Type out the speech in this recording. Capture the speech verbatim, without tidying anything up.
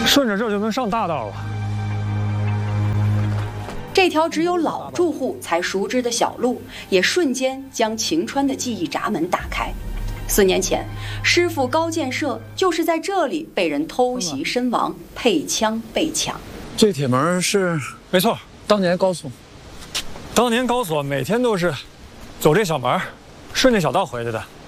顺着这就能上大道了。 这条只有老住户才熟知的小路，也瞬间将晴川的记忆闸门打开。四年前，师傅高建设就是在这里被人偷袭身亡，配枪被抢。 这铁门是？ 没错， 当年高锁。 当年高锁每天都是走这小门，顺着小道回去的。